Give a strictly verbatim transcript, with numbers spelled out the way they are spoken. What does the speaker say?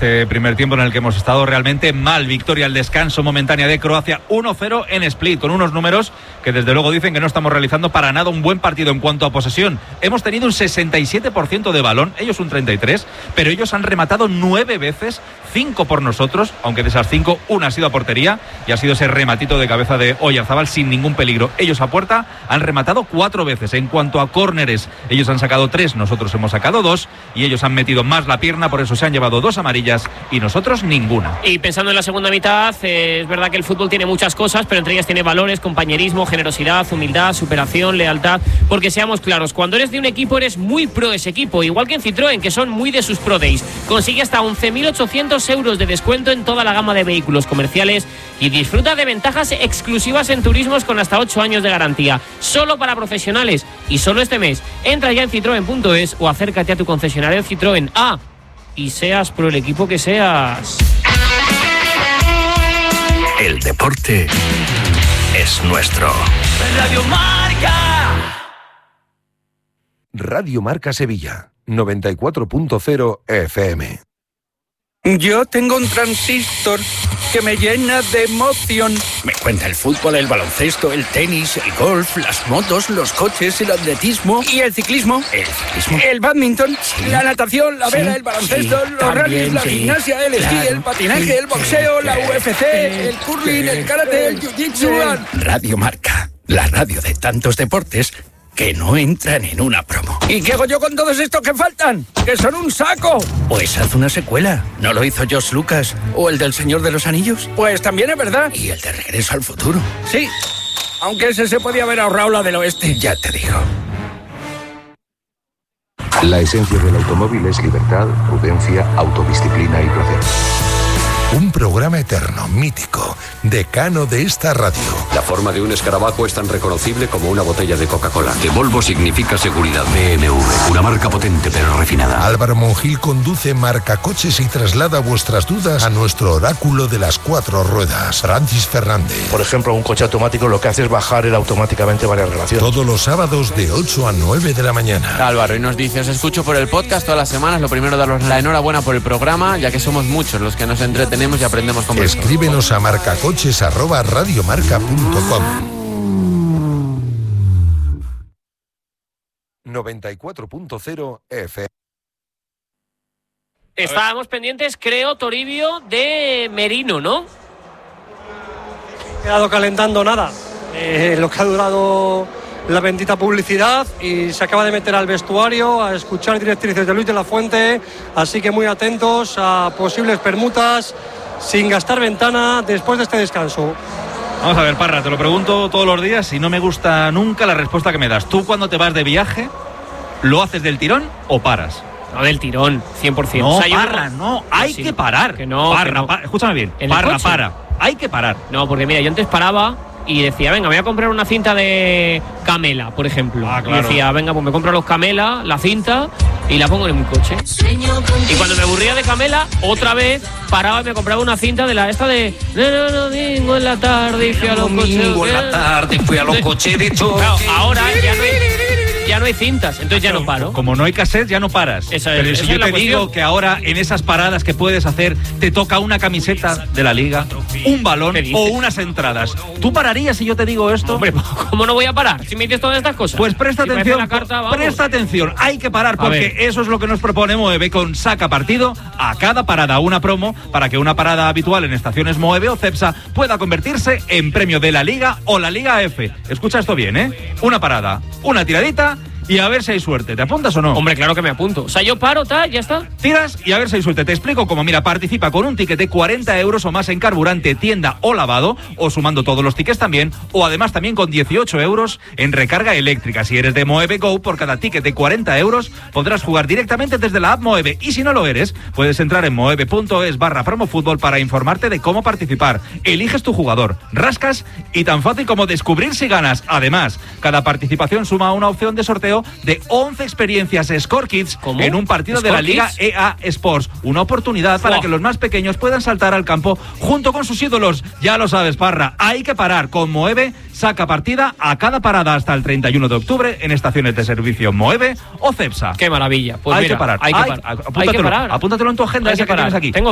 este primer tiempo en el que hemos estado realmente mal. Victoria al descanso momentánea de Croacia, uno cero en Split, con unos números que desde luego dicen que no estamos realizando para nada un buen partido en cuanto a posesión. Hemos tenido un sesenta y siete por ciento de balón, ellos un treinta y tres por ciento, pero ellos han rematado nueve veces, cinco por nosotros, aunque de esas cinco, una ha sido a portería y ha sido ese rematito de cabeza de Oyarzabal sin ningún peligro. Ellos a puerta han rematado cuatro veces. En cuanto a córneres, ellos han sacado tres, nosotros hemos sacado dos, y ellos han metido más la pierna, por eso se han llevado dos amarillas y nosotros ninguna. Y pensando en la segunda mitad, eh, es verdad que el fútbol tiene muchas cosas, pero entre ellas tiene valores, compañerismo, generosidad, humildad, superación, lealtad, porque seamos claros, cuando eres de un equipo eres muy pro de ese equipo, igual que en Citroën, que son muy de sus Pro Days. Consigue hasta once mil ochocientos euros de descuento en toda la gama de vehículos comerciales y disfruta de ventajas exclusivas en turismos con hasta ocho años de garantía, solo para profesionales y solo este mes. Entra ya en citroen punto es o acércate a tu concesionario Citroën. Ah, y seas pro el equipo que seas. El deporte es nuestro. Radio Marca. Radio Marca Sevilla, noventa y cuatro punto cero F M. Yo tengo un transistor que me llena de emoción. Me cuenta el fútbol, el baloncesto, el tenis, el golf, las motos, los coches, el atletismo. ¿Y el ciclismo? El ciclismo. El badminton, sí. La natación, la vela, sí, el baloncesto, sí, los rallies, la sí. gimnasia, el esquí, claro, el patinaje, sí, el boxeo, sí, la U F C, el curling, el karate, el jiu-jitsu. Radio Marca, la radio de tantos deportes que no entran en una promo. ¿Y qué hago yo con todos estos que faltan? ¡Que son un saco! Pues haz una secuela. ¿No lo hizo George Lucas o el del Señor de los Anillos? Pues también es verdad. ¿Y el de Regreso al Futuro? Sí, aunque ese se podía haber ahorrado la del oeste. Ya te digo. La esencia del automóvil es libertad, prudencia, autodisciplina y placer. Un programa eterno, mítico, decano de esta radio. La forma de un escarabajo es tan reconocible como una botella de Coca-Cola. Que Volvo significa seguridad. B M W, una marca potente pero refinada. Álvaro Monjil conduce Marcacoches y traslada vuestras dudas a nuestro oráculo de las cuatro ruedas, Francis Fernández. Por ejemplo, un coche automático lo que hace es bajar él automáticamente varias relaciones. Todos los sábados de ocho a nueve de la mañana. Álvaro, y nos dice, os escucho por el podcast todas las semanas. Lo primero, daros la enhorabuena por el programa, ya que somos muchos los que nos entretenemos y aprendemos con vosotros. Escríbenos a marcacoches arroba radiomarca punto com. noventa y cuatro punto cero F M. Estábamos pendientes, creo, Toribio, de Merino, ¿no? He quedado calentando nada. Eh, lo que ha durado la bendita publicidad, y se acaba de meter al vestuario a escuchar directrices de Luis de la Fuente, así que muy atentos a posibles permutas sin gastar ventana después de este descanso. Vamos a ver, Parra, te lo pregunto todos los días y no me gusta nunca la respuesta que me das. ¿Tú cuando te vas de viaje lo haces del tirón o paras? No, del tirón, cien por ciento. No, o sea, Parra, yo... no, hay sí, que parar. Que no, Parra, que no. Parra, escúchame bien, Parra, para, hay que parar. No, porque mira, yo antes paraba y decía, venga, voy a comprar una cinta de Camela, por ejemplo. Ah, claro. Y decía, venga, pues me compro los Camela, la cinta, y la pongo en mi coche. Y cuando me aburría de Camela, otra vez paraba y me compraba una cinta de la esta de no, no, no, domingo en la tarde y fui a los coches. Domingo en la tarde fui a los coches de choque. Claro, ahora ya no hay, ya no hay cintas, entonces ya no paro. Como no hay cassette, ya no paras. Esa es, Pero esa si yo es la te cuestión. digo que ahora en esas paradas que puedes hacer te toca una camiseta de la Liga, un balón o unas entradas, ¿tú pararías si yo te digo esto? Hombre, ¿cómo no voy a parar si me dices todas estas cosas? Pues presta si me atención, hace la carta, vamos. presta atención, hay que parar porque eso es lo que nos propone Moeve con Saca Partido. A cada parada una promo para que una parada habitual en estaciones Moeve o Cepsa pueda convertirse en premio de la Liga o la Liga F. Escucha esto bien, ¿eh? Una parada, una tiradita y a ver si hay suerte. ¿Te apuntas o no? Hombre, claro que me apunto. O sea, yo paro, tal, ya está. Tiras y a ver si hay suerte. Te explico cómo. Mira, participa con un ticket de cuarenta euros o más en carburante, tienda o lavado, o sumando todos los tickets también, o además también con dieciocho euros en recarga eléctrica. Si eres de Moeve Go, por cada ticket de cuarenta euros podrás jugar directamente desde la app Moeve. Y si no lo eres, puedes entrar en moeve punto es barra promofútbol para informarte de cómo participar. Eliges tu jugador, rascas y tan fácil como descubrir si ganas. Además, cada participación suma una opción de sorteo de once experiencias Score Kids en un partido de la Liga E A Sports. Una oportunidad para wow. que los más pequeños puedan saltar al campo junto con sus ídolos. Ya lo sabes, Parra, hay que parar. Con Moeve, saca partida a cada parada hasta el treinta y uno de octubre en estaciones de servicio Moeve o Cepsa. Qué maravilla. Pues hay mira, que parar. Hay que, hay, par- apúntatelo, hay que parar. Apúntatelo en tu agenda, Hay esa que que parar. tienes aquí. Tengo